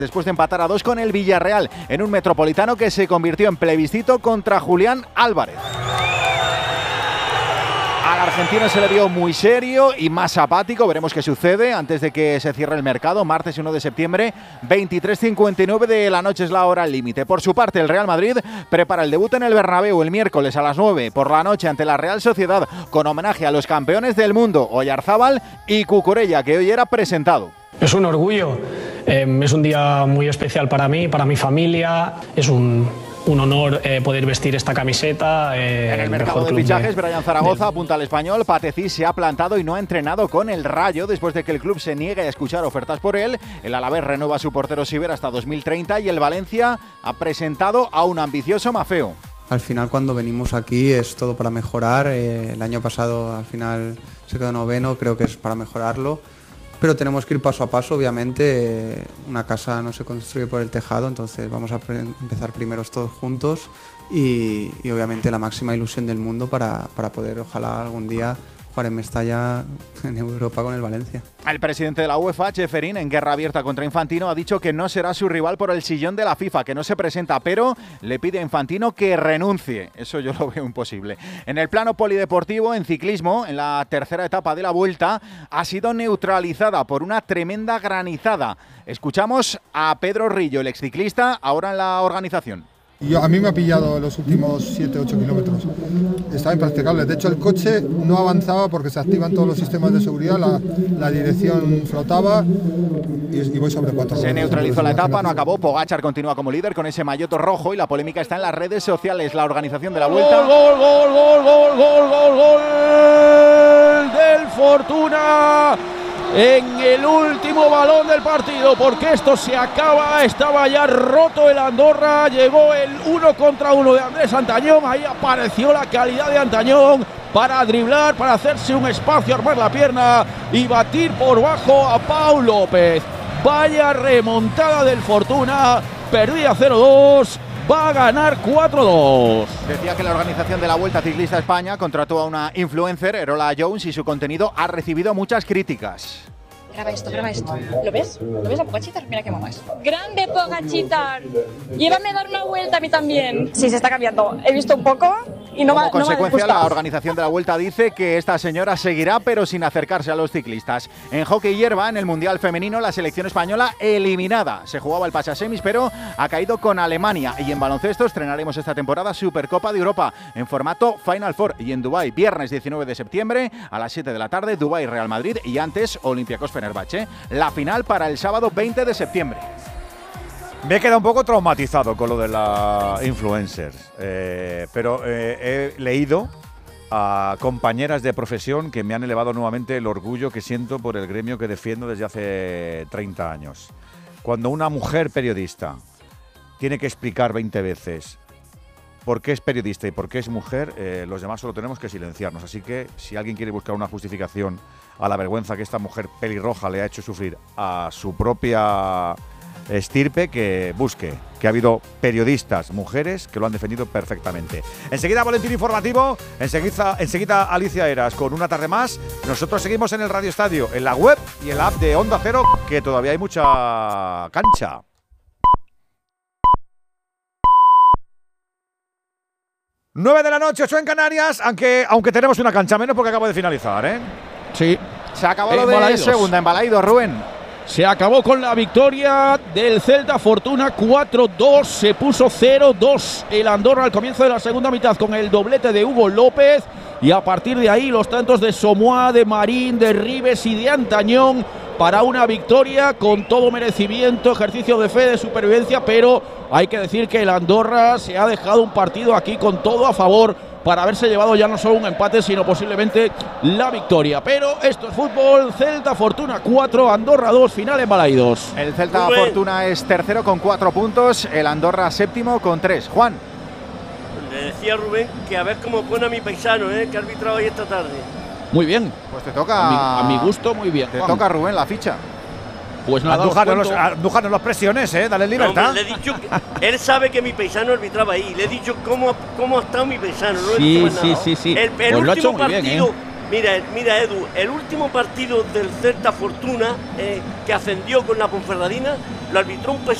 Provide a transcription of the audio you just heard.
después de empatar a 2 con el Villarreal en un Metropolitano que se convirtió en plebiscito contra Julián Álvarez. Al argentino se le vio muy serio y más apático. Veremos qué sucede antes de que se cierre el mercado. Martes 1 de septiembre, 23:59 de la noche es la hora límite. Por su parte, el Real Madrid prepara el debut en el Bernabéu el miércoles a las 9 por la noche ante la Real Sociedad, con homenaje a los campeones del mundo, Oyarzábal y Cucurella, que hoy era presentado. Es un orgullo, es un día muy especial para mí, para mi familia, es un honor poder vestir esta camiseta. En el mercado de fichajes, Brian Zaragoza apunta al Español. Pateci se ha plantado y no ha entrenado con el Rayo después de que el club se niegue a escuchar ofertas por él. El Alavés renueva a su portero Siber hasta 2030 y el Valencia ha presentado a un ambicioso Mafeo. Al final, cuando venimos aquí es todo para mejorar. El año pasado al final se quedó noveno, creo que es para mejorarlo. Pero tenemos que ir paso a paso, obviamente. Una casa no se construye por el tejado, entonces vamos a empezar primeros todos juntos y obviamente la máxima ilusión del mundo para poder, ojalá algún día, jugar en Mestalla en Europa con el Valencia. El presidente de la UEFA, Ceferín, en guerra abierta contra Infantino, ha dicho que no será su rival por el sillón de la FIFA, que no se presenta, pero le pide a Infantino que renuncie. Eso yo lo veo imposible. En el plano polideportivo, en ciclismo, en la tercera etapa de la Vuelta, ha sido neutralizada por una tremenda granizada. Escuchamos a Pedro Rillo, el exciclista, ahora en la organización. A mí me ha pillado los últimos 7-8 kilómetros. Estaba impracticable. De hecho, el coche no avanzaba porque se activan todos los sistemas de seguridad, la dirección flotaba y voy sobre 4. Se neutralizó la etapa, no acabó. Pogačar continúa como líder con ese maillot rojo y la polémica está en las redes sociales. La organización de la Vuelta. ¡Gol del Fortuna! En el último balón del partido, porque esto se acaba, estaba ya roto el Andorra, llegó el 1 contra 1 de Andrés Antañón, ahí apareció la calidad de Antañón para driblar, para hacerse un espacio, armar la pierna y batir por bajo a Pau López. Vaya remontada del Fortuna, perdía 0-2. Va a ganar 4-2. Decía que la organización de la Vuelta Ciclista España contrató a una influencer, Erola Jones, y su contenido ha recibido muchas críticas. Graba esto. ¿Lo ves? ¿Lo ves a Pogačar? Mira qué mono es. ¡Grande Pogačar! Llévame a dar una vuelta a mí también. Sí, se está cambiando. He visto un poco y no Como consecuencia, la organización de la Vuelta dice que esta señora seguirá, pero sin acercarse a los ciclistas. En hockey hierba, en el Mundial Femenino, la selección española eliminada. Se jugaba el pase a semis, pero ha caído con Alemania. Y en baloncesto estrenaremos esta temporada Supercopa de Europa en formato Final Four y en Dubái, viernes 19 de septiembre a las 7 de la tarde, Dubái Real Madrid y antes Olympiacos Fenerbahce. La final para el sábado 20 de septiembre. Me he quedado un poco traumatizado con lo de la influencers, pero he leído a compañeras de profesión que me han elevado nuevamente el orgullo que siento por el gremio que defiendo desde hace 30 años. Cuando una mujer periodista tiene que explicar 20 veces por qué es periodista y por qué es mujer, los demás solo tenemos que silenciarnos. Así que si alguien quiere buscar una justificación a la vergüenza que esta mujer pelirroja le ha hecho sufrir a su propia estirpe, que busque, que ha habido periodistas, mujeres, que lo han defendido perfectamente. Enseguida boletín informativo, enseguida Alicia Eras con una tarde más. Nosotros seguimos en el Radio Estadio, en la web y en la app de Onda Cero, que todavía hay mucha cancha. Nueve de la noche, 8 en Canarias, aunque tenemos una cancha menos porque acabo de finalizar, ¿eh? Sí. Se acabó lo de segunda en Balaidos, Rubén. Se acabó con la victoria del Celta Fortuna 4-2, se puso 0-2 el Andorra al comienzo de la segunda mitad con el doblete de Hugo López y a partir de ahí los tantos de Somoa, de Marín, de Ribes y de Antañón para una victoria con todo merecimiento, ejercicio de fe, de supervivencia, pero hay que decir que el Andorra se ha dejado un partido aquí con todo a favor para haberse llevado ya no solo un empate, sino posiblemente la victoria. Pero esto es fútbol. Celta Fortuna 4, Andorra 2, final en Balaidos. El Celta Fortuna es tercero con 4 puntos, el Andorra séptimo con 3. Juan. Le decía a Rubén que a ver cómo pone a mi paisano, que ha arbitrado ahí esta tarde. Muy bien. Pues te toca. A mi gusto, muy bien. Te toca, Rubén, la ficha. Pues nada, Andújanos las presiones, dale libertad. No, le he dicho que él sabe que mi paisano arbitraba ahí. Le he dicho cómo ha estado mi paisano. No sí. El último partido, Mira Edu, el último partido del Celta Fortuna que ascendió con la Ponferradina lo arbitró un